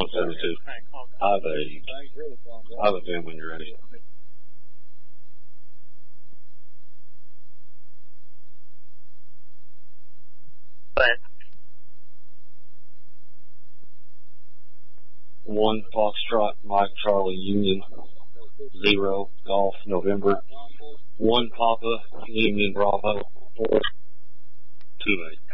172. I have a VIN when you're ready. But 1 Foxtrot Mike Charlie Union 0 Golf November 1 Papa Union Bravo 4 2 8.